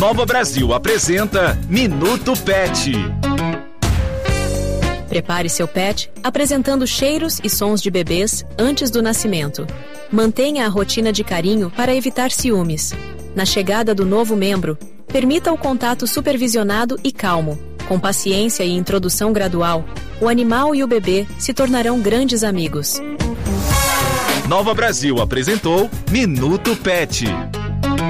Nova Brasil apresenta Minuto Pet. Prepare seu pet apresentando cheiros e sons de bebês antes do nascimento. Mantenha a rotina de carinho para evitar ciúmes. Na chegada do novo membro, permita o contato supervisionado e calmo. Com paciência e introdução gradual, o animal e o bebê se tornarão grandes amigos. Nova Brasil apresentou Minuto Pet.